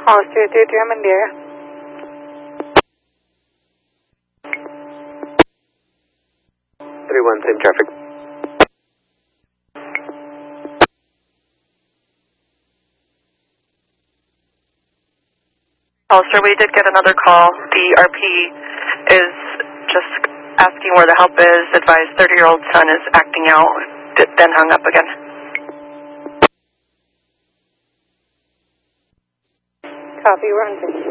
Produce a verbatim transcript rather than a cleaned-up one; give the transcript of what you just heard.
All Street two three, I'm in the area. three one, same traffic. Ulster, we did get another call. The R P is just asking where the help is, advised thirty-year-old son is acting out, then hung up again. Copy, we're on station.